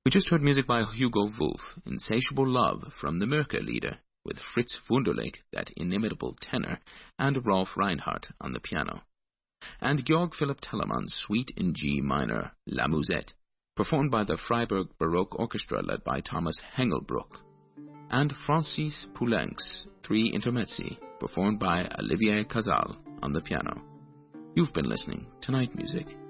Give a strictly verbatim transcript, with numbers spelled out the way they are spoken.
We just heard music by Hugo Wolf, Insatiable Love from the Mirka-Lieder, with Fritz Wunderlich, that inimitable tenor, and Rolf Reinhardt on the piano. And Georg Philipp Telemann's Suite in G minor, La Musette, performed by the Freiburg Baroque Orchestra led by Thomas Hengelbruck. And Francis Poulenc's Three Intermezzi, performed by Olivier Casal on the piano. You've been listening to Night Music.